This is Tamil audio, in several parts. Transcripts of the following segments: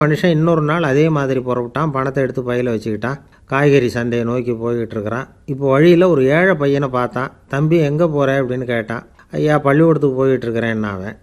மனுஷன் இன்னொரு நாள் அதே மாதிரி புறப்பட்டான். பணத்தை எடுத்து பையில் வச்சுக்கிட்டான். காய்கறி சந்தையை நோக்கி போய்கிட்டு இருக்கிறான். இப்போ வழியில் ஒரு ஏழை பையனை பார்த்தான். தம்பி எங்கே போகிற அப்படின்னு கேட்டான். ஐயா பள்ளிக்கூடத்துக்கு போய்கிட்டு இருக்கிறேன்னு அவன்.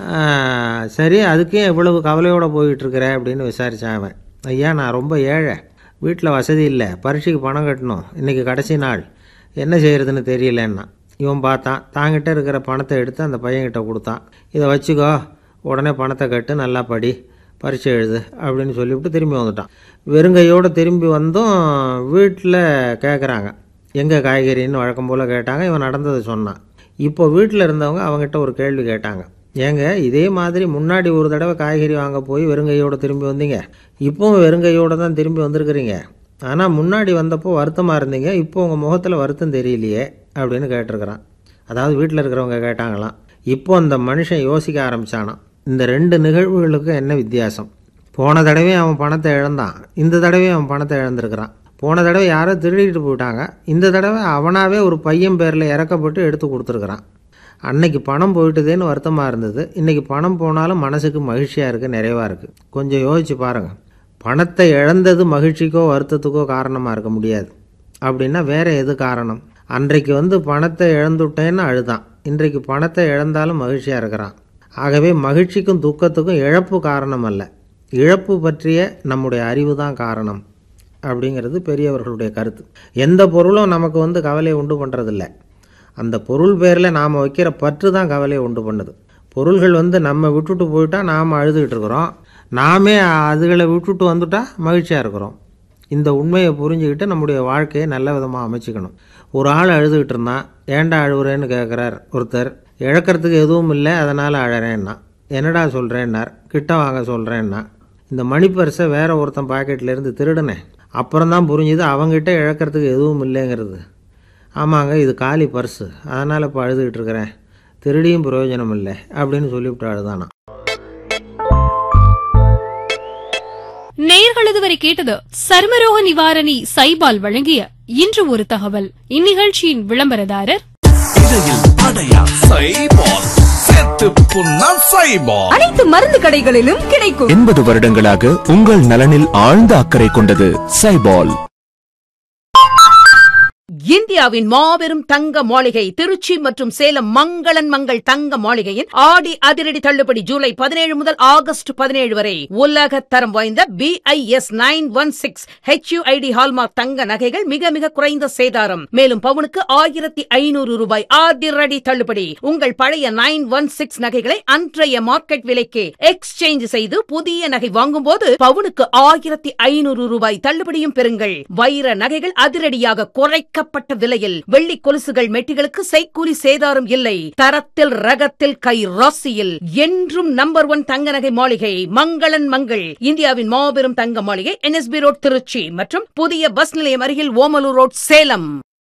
சரி, அதுக்கே இவ்வளவு கவலையோடு போய்கிட்டுருக்கிற அப்படின்னு விசாரித்தான் அவன். ஐயா நான் ரொம்ப ஏழை, வீட்டில் வசதி இல்லை, பரீட்சைக்கு பணம் கட்டணும், இன்றைக்கி கடைசி நாள், என்ன செய்கிறதுன்னு தெரியலன்னா. இவன் பார்த்தான். தாங்கிட்ட இருக்கிற பணத்தை எடுத்து அந்த பையன்கிட்ட கொடுத்தான். இதை வச்சுக்கோ, உடனே பணத்தை கட்டு, நல்லா படி, பரீட்சை எழுது அப்படின்னு சொல்லிவிட்டு திரும்பி வந்துட்டான். வெறுங்கையோடு திரும்பி வந்தும் வீட்டில் கேட்குறாங்க எங்கே காய்கறின்னு வழக்கம் போல் கேட்டாங்க. இவன் நடந்ததை சொன்னான். இப்போ வீட்டில் இருந்தவங்க அவங்ககிட்ட ஒரு கேள்வி கேட்டாங்க. ஏங்க இதே மாதிரி முன்னாடி ஒரு தடவை காய்கறி வாங்க போய் வெறுங்கையோடு திரும்பி வந்தீங்க, இப்போவும் வெறுங்கையோடு தான் திரும்பி வந்திருக்கிறீங்க, ஆனால் முன்னாடி வந்தப்போ வருத்தமாக இருந்தீங்க, இப்போ உங்கள் முகத்தில் வருத்தம் தெரியலையே அப்படின்னு கேட்டிருக்கிறான். அதாவது வீட்டில் இருக்கிறவங்க கேட்டாங்களாம். இப்போ அந்த மனுஷன் யோசிக்க ஆரம்பித்தானான். இந்த ரெண்டு நிகழ்வுகளுக்கு என்ன வித்தியாசம்? போன தடவை அவன் பணத்தை இழந்தான், இந்த தடவை அவன் பணத்தை இழந்திருக்கிறான். போன தடவை யாரோ திருடிட்டு போயிட்டாங்க, இந்த தடவை அவனாவே ஒரு பையன் பேரில் இறக்கப்பட்டு எடுத்து கொடுத்துருக்குறான். அன்னைக்கு பணம் போயிட்டுதேன்னு வருத்தமாக இருந்தது, இன்றைக்கி பணம் போனாலும் மனசுக்கு மகிழ்ச்சியாக இருக்குது, நிறைவாக இருக்குது. கொஞ்சம் யோசிச்சு பாருங்கள். பணத்தை இழந்தது மகிழ்ச்சிக்கோ வருத்தத்துக்கோ காரணமாக இருக்க முடியாது. அப்படின்னா வேறு எது காரணம்? அன்றைக்கு பணத்தை இழந்துட்டேன்னு அழுதான், இன்றைக்கு பணத்தை இழந்தாலும் மகிழ்ச்சியாக இருக்கிறான். ஆகவே மகிழ்ச்சிக்கும் துக்கத்துக்கும் இழப்பு காரணம் அல்ல, இழப்பு பற்றிய நம்முடைய அறிவு தான் காரணம் அப்படிங்கிறது பெரியவர்களுடைய கருத்து. எந்த பொருளும் நமக்கு கவலையை உண்டு பண்ணுறதில்ல, அந்த பொருள் பேரில் நாம் வைக்கிற பற்று தான் கவலையை உண்டு பண்ணுது. பொருள்கள் நம்ம விட்டுட்டு போயிட்டா நாம் அழுதுகிட்டு இருக்கிறோம், நாமே அதுகளை விட்டுட்டு வந்துட்டால் மகிழ்ச்சியாக இருக்கிறோம். இந்த உண்மையை புரிஞ்சுக்கிட்டு நம்முடைய வாழ்க்கையை நல்ல விதமாக அமைச்சிக்கணும். ஒரு ஆள் அழுதுகிட்டு இருந்தான். ஏன்டா அழுகுறேன்னு கேட்குறார் ஒருத்தர். இழக்கிறதுக்கு எதுவும் இல்லை அதனால் அழறேன்னா. என்னடா சொல்கிறேன்னார். கிட்ட வாங்க சொல்கிறேன்னா. இந்த மணி பர்ஸை வேற ஒருத்தன் பாக்கெட்லேருந்து திருடினேன், அப்புறம் தான் புரிஞ்சுது அவங்ககிட்ட இழக்கிறதுக்கு எதுவும் இல்லைங்கிறது. ஆமாங்க இது காலி பர்ஸு, அதனால் இப்போ அழுதுகிட்டு இருக்கிறேன், திருடியும் பிரயோஜனம் இல்லை அப்படின்னு சொல்லிவிட்டு அழுதானா. நேயர்கள் இதுவரை கேட்டது சர்மரோக நிவாரணி சைபால் வழங்கிய இன்று ஒரு தகவல். இந்நிகழ்ச்சியின் விளம்பரதாரர் அனைத்து மருந்து கடைகளிலும் கிடைக்கும். 80 வருடங்களாக உங்கள் நலனில் ஆழ்ந்த அக்கறை கொண்டது சைபால். இந்தியாவின் மாபெரும் தங்க மாளிகை திருச்சி மற்றும் சேலம் மங்களன் மங்கள் தங்க மாளிகையின் ஆடி அதிரடி தள்ளுபடி ஜூலை 17 முதல் ஆகஸ்ட் 17 வரை. உலக தரம் வாய்ந்த BIS 916 HUID ஹால்மார்க் தங்க நகைகள் மிக மிக குறைந்த சேதாரம். மேலும் பவுனுக்கு 1500 ரூபாய் அதிரடி தள்ளுபடி. உங்கள் பழைய 916 நகைகளை அன்றைய மார்க்கெட் விலைக்கு எக்ஸ்சேஞ்ச் செய்து புதிய நகை வாங்கும் போது பவுனுக்கு 1500 ரூபாய் தள்ளுபடியும் பெறுங்கள். வைர நகைகள் அதிரடியாக குறைக்கப்பட்ட விலையில். வெள்ளி கொலுசுகள் மெட்டிகளுக்கு செய்கூலி சேதாரம் இல்லை. தரத்தில் ரகத்தில் கை ராசியில் என்றும் நம்பர் 1 தங்க நகை மாளிகை மங்களன் மங்கள். இந்தியாவின் மாபெரும் தங்க மாளிகை NSB ரோட் திருச்சி மற்றும் புதிய பஸ் நிலையம் அருகில் ஓமலூர் ரோட் சேலம்.